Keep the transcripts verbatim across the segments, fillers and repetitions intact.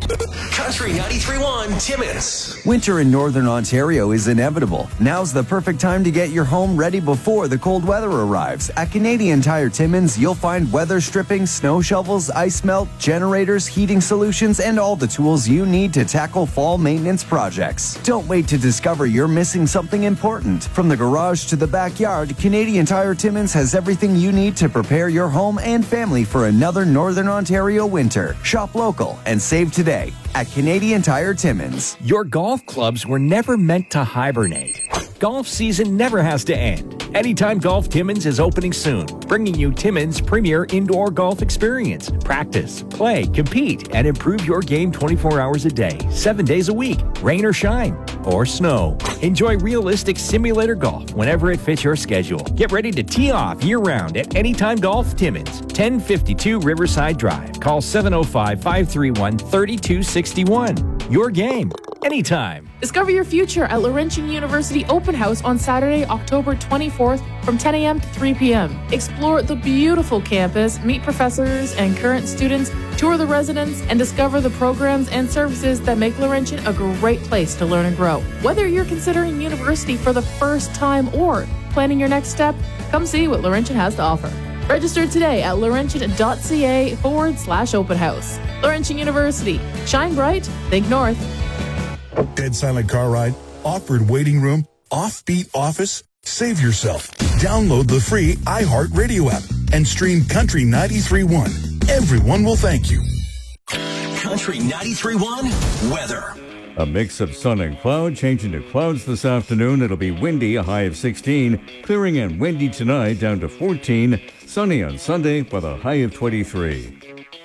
Country ninety-three point one Timmins. Winter in Northern Ontario is inevitable. Now's the perfect time to get your home ready before the cold weather arrives. At Canadian Tire Timmins, you'll find weather stripping, snow shovels, ice melt, generators, heating solutions, and all the tools you need to tackle fall maintenance projects. Don't wait to discover you're missing something important. From the garage to the backyard, Canadian Tire Timmins has everything you need to prepare your home and family for another Northern Ontario winter. Shop local and save today at Canadian Tire Timmins. Your golf clubs were never meant to hibernate. Golf season never has to end. Anytime Golf Timmins is opening soon, bringing you Timmins' premier indoor golf experience. Practice, play, compete, and improve your game twenty-four hours a day, seven days a week, rain or shine, or snow. Enjoy realistic simulator golf whenever it fits your schedule. Get ready to tee off year-round at Anytime Golf Timmins, ten fifty-two Riverside Drive. Call seven oh five, five three one, three two six one. Your game, anytime. Discover your future at Laurentian University Open House on Saturday, October twenty-fourth from ten a.m. to three p.m. Explore the beautiful campus, meet professors and current students, tour the residents, and discover the programs and services that make Laurentian a great place to learn and grow. Whether you're considering university for the first time or planning your next step, come see what Laurentian has to offer. Register today at laurentian.ca forward slash open house. Laurentian University. Shine bright, think north. Dead silent car ride, awkward waiting room, offbeat office. Save yourself. Download the free iHeartRadio app and stream Country ninety-three point one. Everyone will thank you. Country ninety-three point one weather. A mix of sun and cloud, changing to clouds this afternoon. It'll be windy, a high of sixteen. Clearing and windy tonight, down to fourteen. Sunny on Sunday with a high of twenty-three.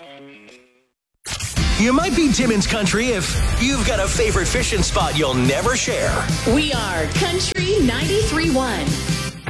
You might be Timmins Country if you've got a favorite fishing spot you'll never share. We are Country ninety-three point one.